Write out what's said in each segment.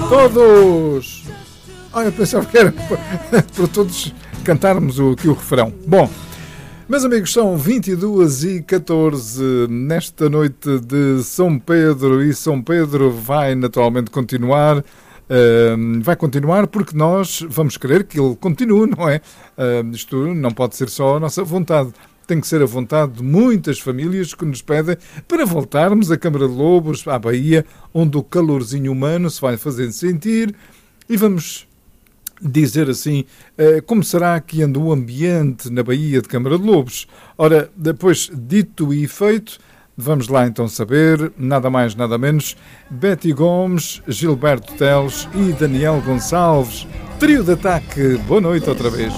Todos! Eu pensava que era para todos cantarmos aqui o refrão. Bom, meus amigos, são 22h14 nesta noite de São Pedro, e São Pedro vai naturalmente continuar. Vai continuar porque nós vamos querer que ele continue, não é? Isto não pode ser só a nossa vontade. Tem que ser a vontade de muitas famílias que nos pedem para voltarmos à Câmara de Lobos, à Baía, onde o calorzinho humano se vai fazer sentir. E vamos dizer assim, como será que anda o ambiente na Baía de Câmara de Lobos? Ora, depois dito e feito, vamos lá então saber, nada mais, nada menos, Betty Gomes, Gilberto Teles e Daniel Gonçalves. Trio de ataque, boa noite outra vez.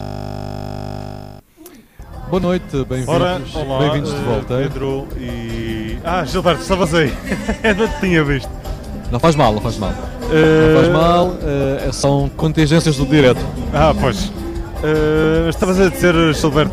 Boa noite, bem-vindos. Olá, bem-vindos de volta. Pedro e... Gilberto, estavas aí. Não te tinha visto. Não faz mal, não faz mal. Não faz mal, são contingências do direto. Pois. Estavas a dizer, Gilberto?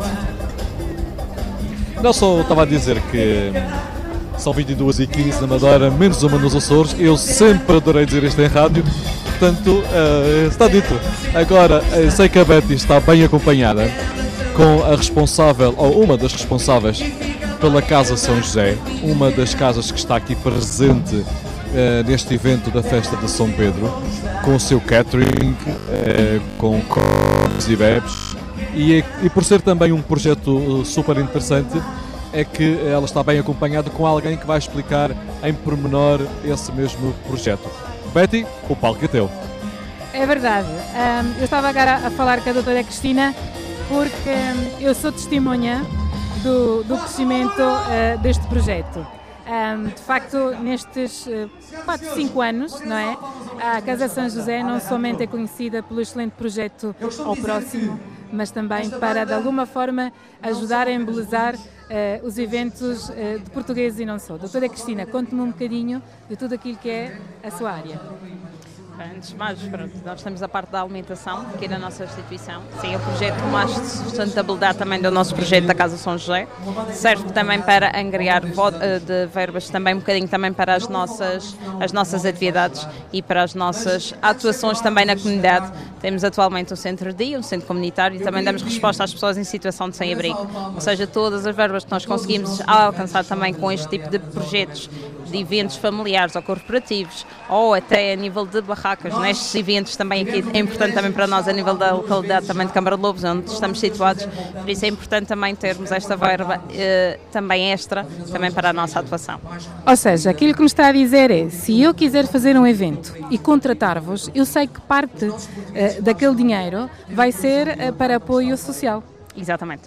Não, só estava a dizer que são 22h15 na Madeira, menos uma nos Açores. Eu sempre adorei dizer isto em rádio, portanto, está dito. Agora, sei que a Betty está bem acompanhada com a responsável, ou uma das responsáveis pela Casa São José, uma das casas que está aqui presente neste evento da Festa de São Pedro, com o seu catering, com copos e bebes, e por ser também um projeto super interessante, é que ela está bem acompanhada com alguém que vai explicar em pormenor esse mesmo projeto. Betty, o palco é teu. É verdade. Eu estava agora a falar com a doutora Cristina, porque eu sou testemunha do crescimento deste projeto. De facto, nestes 4, 5 anos, não é? A Casa São José não somente é conhecida pelo excelente projeto Ao Próximo, mas também para, de alguma forma, ajudar a embelezar os eventos de portugueses e não só. Doutora Cristina, conte-me um bocadinho de tudo aquilo que é a sua área. Antes de mais, nós temos a parte da alimentação aqui na nossa instituição. Sim, o projeto mais de sustentabilidade também do nosso projeto da Casa São José. Serve também para angariar de verbas também um bocadinho também para as nossas atividades e para as nossas atuações também na comunidade. Temos atualmente um centro de dia, um centro comunitário, e também damos resposta às pessoas em situação de sem-abrigo. Ou seja, todas as verbas que nós conseguimos alcançar também com este tipo de projetos, de eventos familiares ou corporativos, ou até a nível de barracas, nestes eventos também aqui é importante também para nós a nível da localidade também de Câmara de Lobos, onde estamos situados, por isso é importante também termos esta verba também extra, também para a nossa atuação. Ou seja, aquilo que me está a dizer é, se eu quiser fazer um evento e contratar-vos, eu sei que parte daquele dinheiro vai ser para apoio social. Exatamente.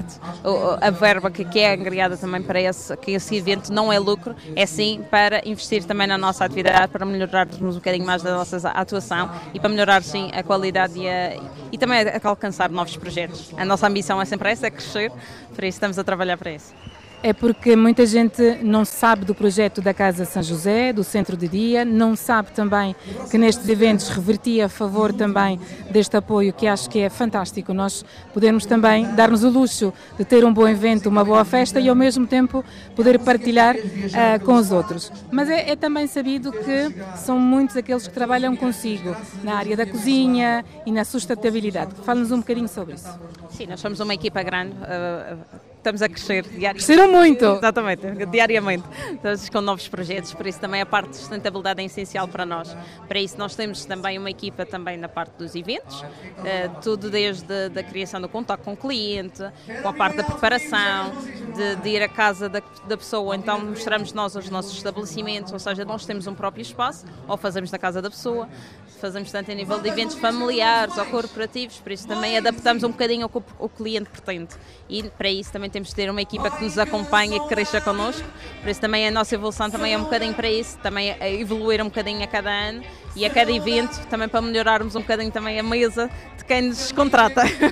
A verba que é angariada também para esse evento não é lucro, é sim para investir também na nossa atividade, para melhorarmos um bocadinho mais da nossa atuação e para melhorar sim a qualidade e também a alcançar novos projetos. A nossa ambição é sempre essa, é crescer, por isso estamos a trabalhar para isso. É porque muita gente não sabe do projeto da Casa São José, do Centro de Dia, não sabe também que nestes eventos revertia a favor também deste apoio, que acho que é fantástico. Nós podermos também dar-nos o luxo de ter um bom evento, uma boa festa e ao mesmo tempo poder partilhar com os outros. Mas é também sabido que são muitos aqueles que trabalham consigo na área da cozinha e na sustentabilidade. Fala-nos um bocadinho sobre isso. Sim, nós somos uma equipa grande. Estamos a crescer diariamente. Cresceram muito! Exatamente, diariamente. Estamos com novos projetos, por isso também a parte de sustentabilidade é essencial para nós. Para isso nós temos também uma equipa também na parte dos eventos, tudo desde a criação do contato com o cliente, com a parte da preparação, de ir à casa da pessoa, então mostramos nós os nossos estabelecimentos, ou seja, nós temos um próprio espaço, ou fazemos na casa da pessoa, fazemos tanto a nível de eventos familiares ou corporativos, por isso também adaptamos um bocadinho ao que o cliente pretende. E para isso também temos de ter uma equipa que nos acompanhe e que cresça connosco, por isso também a nossa evolução também é um bocadinho para isso, também a evoluir um bocadinho a cada ano e a cada evento, também para melhorarmos um bocadinho também a mesa de quem nos contrata.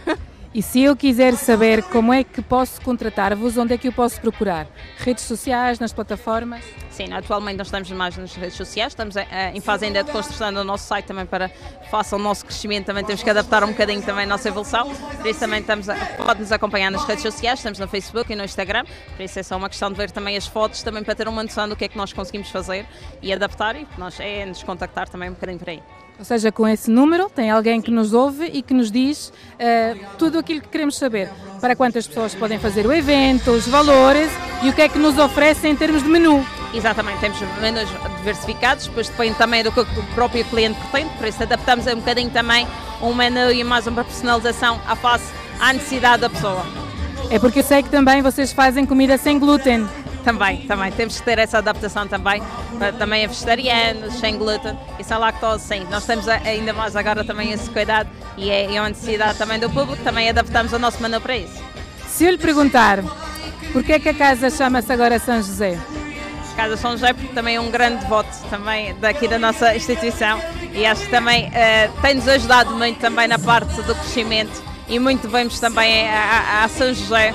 E se eu quiser saber como é que posso contratar-vos, onde é que eu posso procurar? Redes sociais, nas plataformas? Sim, atualmente nós estamos mais nas redes sociais, estamos em fase ainda de construção do nosso site também para faça o nosso crescimento, também temos que adaptar um bocadinho também a nossa evolução, por isso também pode-nos acompanhar nas redes sociais, estamos no Facebook e no Instagram, por isso é só uma questão de ver também as fotos, também para ter uma noção do que é que nós conseguimos fazer e adaptar, e nós nos contactar também um bocadinho por aí. Ou seja, com esse número tem alguém que nos ouve e que nos diz tudo aquilo que queremos saber. Para quantas pessoas podem fazer o evento, os valores e o que é que nos oferece em termos de menu. Exatamente, temos menus diversificados, depois depende também do que o próprio cliente pretende, por isso adaptamos um bocadinho também um menu e mais uma personalização à necessidade da pessoa. É porque eu sei que também vocês fazem comida sem glúten. Também, temos que ter essa adaptação também a vegetarianos, sem glúten e sem lactose, sim. Nós temos ainda mais agora também esse cuidado e é uma necessidade também do público, também adaptamos o nosso menu para isso. Se eu lhe perguntar, porquê é que a casa chama-se agora São José? Casa São José porque também é um grande voto também daqui da nossa instituição e acho que também tem-nos ajudado muito também na parte do crescimento e muito vemos também a São José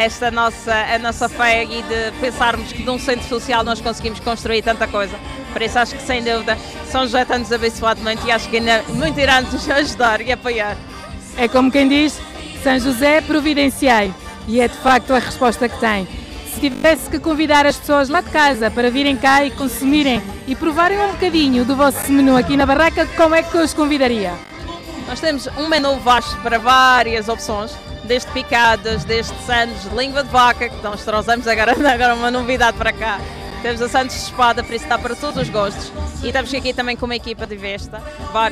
a nossa fé e de pensarmos que de um centro social nós conseguimos construir tanta coisa. Por isso acho que sem dúvida São José tem-nos abençoado muito e acho que ainda muito irá nos ajudar e apoiar. É como quem diz, São José providenciai, e é de facto a resposta que tem. Se tivesse que convidar as pessoas lá de casa para virem cá e consumirem e provarem um bocadinho do vosso menu aqui na barraca, como é que eu os convidaria? Nós temos um menu vasto para várias opções, desde picadas, desde sandes, língua de vaca, que nós trouxemos agora uma novidade para cá. Temos a sandes de espada, por isso está para todos os gostos. E estamos aqui também com uma equipa de vesta,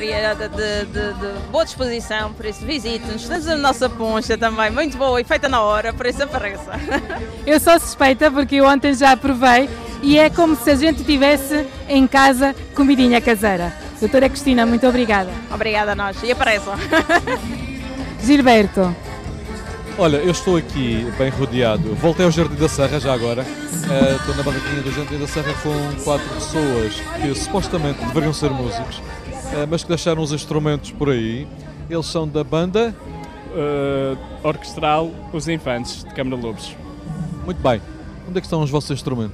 de boa disposição, por isso visite-nos. Temos a nossa poncha também, muito boa e feita na hora, por isso apareça. Eu sou suspeita porque eu ontem já provei e é como se a gente tivesse em casa comidinha caseira. Doutora Cristina, muito obrigada. Obrigada a nós e apareçam. Gilberto. Olha, eu estou aqui bem rodeado. Voltei ao Jardim da Serra já agora. Estou na barraquinha do Jardim da Serra com 4 pessoas que supostamente deveriam ser músicos, mas que deixaram os instrumentos por aí. Eles são da banda orquestral Os Infantes, de Câmara Lobos. Muito bem. Onde é que estão os vossos instrumentos?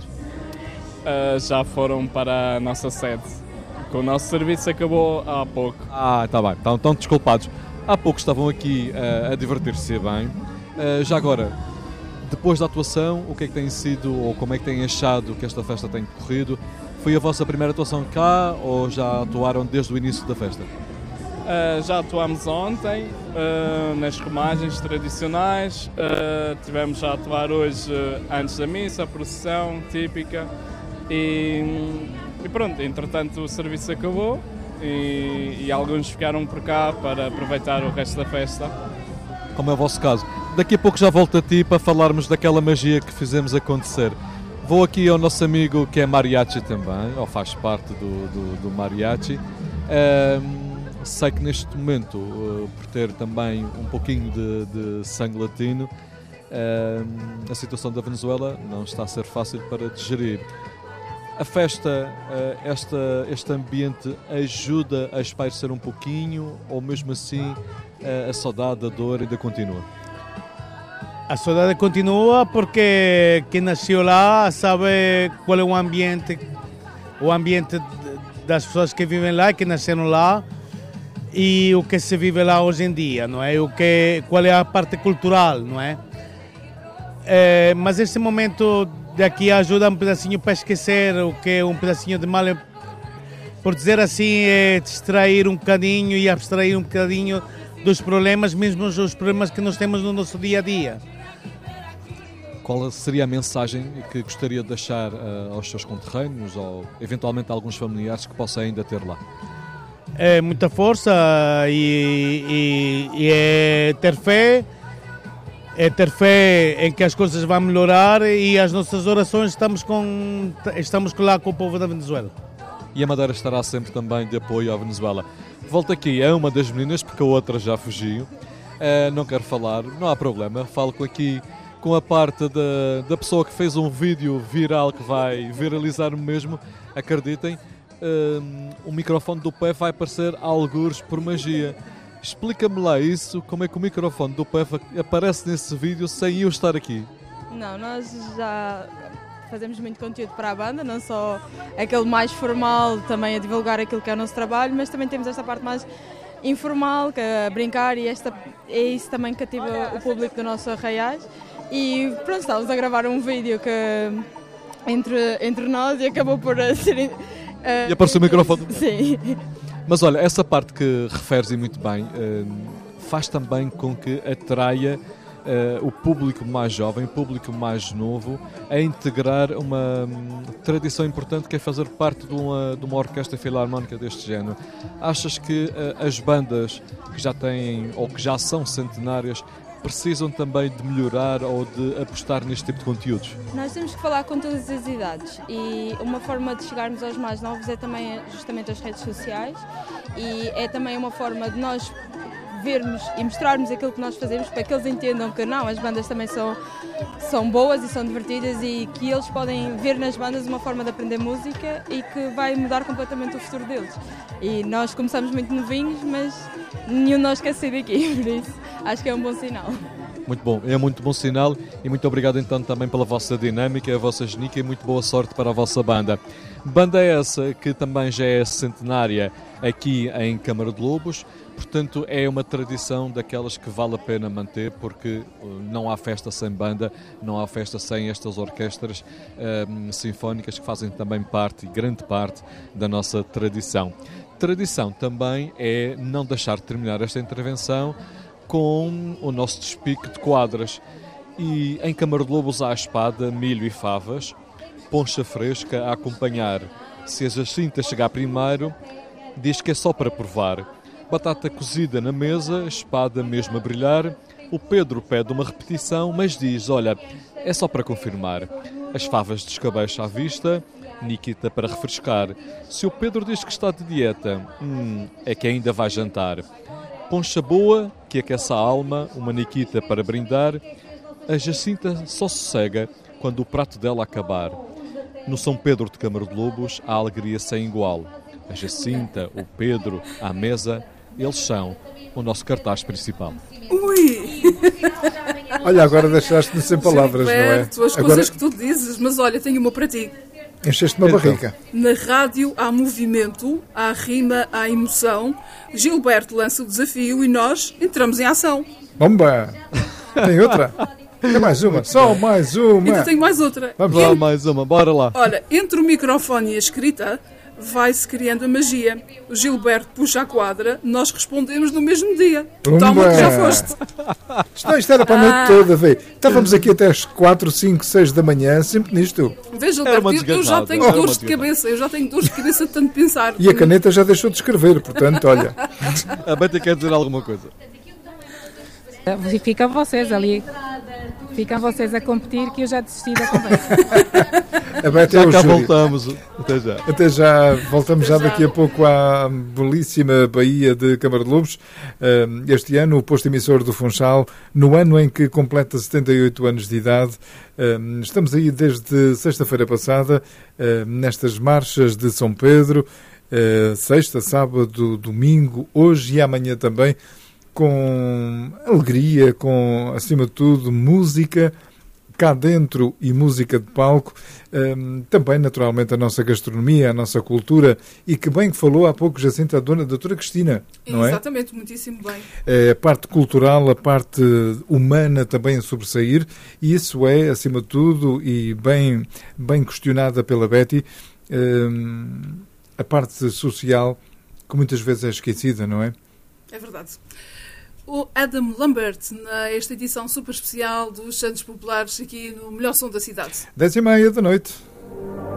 Já foram para a nossa sede. O nosso serviço acabou há pouco. Está bem. Estão desculpados. Há pouco estavam aqui a divertir-se bem. Já agora, depois da atuação, o que é que tem sido ou como é que têm achado que esta festa tem corrido? Foi a vossa primeira atuação cá ou já atuaram desde o início da festa? Já atuámos ontem nas romagens tradicionais. Tivemos a atuar hoje antes da missa, a procissão típica. E pronto, entretanto o serviço acabou e alguns ficaram por cá para aproveitar o resto da festa. Como é o vosso caso. Daqui a pouco já volto a ti para falarmos daquela magia que fizemos acontecer. Vou aqui ao nosso amigo que é mariachi também, ou faz parte do mariachi. Sei que neste momento, por ter também um pouquinho de sangue latino, a situação da Venezuela não está a ser fácil para digerir. A festa, este ambiente ajuda a espairecer um pouquinho ou mesmo assim a saudade, a dor ainda continua? A saudade continua porque quem nasceu lá sabe qual é o ambiente das pessoas que vivem lá, que nasceram lá e o que se vive lá hoje em dia, não é? Qual é a parte cultural, não é? Mas esse momento daqui ajuda um pedacinho para esquecer o que é um pedacinho de mal, por dizer assim, é distrair um bocadinho e abstrair um bocadinho dos problemas, mesmo os problemas que nós temos no nosso dia a dia. Qual seria a mensagem que gostaria de deixar aos seus conterrâneos ou eventualmente a alguns familiares que possa ainda ter lá? É muita força e é ter fé. É ter fé em que as coisas vão melhorar e as nossas orações estamos lá com o povo da Venezuela. E a Madeira estará sempre também de apoio à Venezuela. Volto aqui a uma das meninas porque a outra já fugiu. Não quero falar, não há problema. Falo aqui com a parte da pessoa que fez um vídeo viral que vai viralizar o mesmo. Acreditem, o microfone do pé vai aparecer algures por magia. Explica-me lá isso, como é que o microfone do PEF aparece nesse vídeo sem eu estar aqui? Não, nós já fazemos muito conteúdo para a banda, não só aquele mais formal, também a divulgar aquilo que é o nosso trabalho, mas também temos esta parte mais informal, que é brincar, e é isso também que cativa o público do nosso Arraiais. E pronto, estávamos a gravar um vídeo que entre nós e acabou por ser... E apareceu o microfone. Sim. Mas olha, essa parte que referes e muito bem, faz também com que atraia o público mais jovem, o público mais novo, a integrar uma tradição importante que é fazer parte de uma orquestra filarmónica deste género. Achas que as bandas que já têm ou que já são centenárias precisam também de melhorar ou de apostar neste tipo de conteúdos? Nós temos que falar com todas as idades, e uma forma de chegarmos aos mais novos é também justamente as redes sociais, e é também uma forma de nós vermos e mostrarmos aquilo que nós fazemos, para que eles entendam que não, as bandas também são boas e são divertidas, e que eles podem ver nas bandas uma forma de aprender música e que vai mudar completamente o futuro deles. E nós começamos muito novinhos, mas nenhum de nós quer sair daqui, por isso acho que é um bom sinal. Muito bom, é muito bom sinal, e muito obrigado então também pela vossa dinâmica, a vossa genica, e muito boa sorte para a vossa banda. Banda essa que também já é centenária aqui em Câmara de Lobos, portanto é uma tradição daquelas que vale a pena manter, porque não há festa sem banda, não há festa sem estas orquestras sinfónicas que fazem também parte, grande parte, da nossa tradição. Tradição também é não deixar de terminar esta intervenção com o nosso despique de quadras. E em Câmara de Lobos há espada, milho e favas, poncha fresca a acompanhar. Se a Jacinta chegar primeiro, diz que é só para provar. Batata cozida na mesa, espada mesmo a brilhar. O Pedro pede uma repetição, mas diz, olha, é só para confirmar. As favas de escabecho à vista, Nikita para refrescar. Se o Pedro diz que está de dieta, é que ainda vai jantar. Poncha boa, que aquece a alma, uma Nikita para brindar. A Jacinta só sossega quando o prato dela acabar. No São Pedro de Câmara de Lobos há alegria sem igual. A Jacinta, o Pedro, à mesa, eles são o nosso cartaz principal. Ui! Olha, agora deixaste-me sem palavras, Gilberto, não é? As coisas que tu dizes, mas olha, tenho uma para ti. Encheste-me a barriga. Na rádio há movimento, há rima, há emoção. Gilberto lança o desafio e nós entramos em ação. Bomba! Tem outra? Tem mais uma? Só mais uma! Ainda tenho mais outra. Vamos lá, mais uma, bora lá. Olha, entre o microfone e a escrita vai-se criando a magia. O Gilberto puxa a quadra, nós respondemos no mesmo dia. Toma que já foste. Isto era para a noite toda, vê. Estávamos aqui até às 4, 5, 6 da manhã, sempre nisto. Veja, Gilberto, eu já tenho dores de cabeça, de tanto pensar. E a caneta já deixou de escrever, portanto, olha. A Beta quer dizer alguma coisa. Ficam vocês ali. Ficam vocês a competir, que eu já desisti da conversa. A Beta já é o cá júri. voltamos. Até já. Até já. Voltamos já daqui a pouco à belíssima Baía de Câmara de Lobos. Este ano, o posto emissor do Funchal, no ano em que completa 78 anos de idade. Estamos aí desde sexta-feira passada, nestas marchas de São Pedro, sexta, sábado, domingo, hoje e amanhã também, com alegria, com, acima de tudo, música cá dentro e música de palco, também naturalmente a nossa gastronomia, a nossa cultura, e que bem que falou há pouco, Jacinta, a doutora Cristina, não é? Exatamente, muitíssimo bem. A parte cultural, a parte humana também a sobressair, e isso é, acima de tudo, e bem questionada pela Betty, a parte social, que muitas vezes é esquecida, não é? É verdade. O Adam Lambert, nesta edição super especial dos Santos Populares, aqui no Melhor Som da Cidade. 10h30 da noite.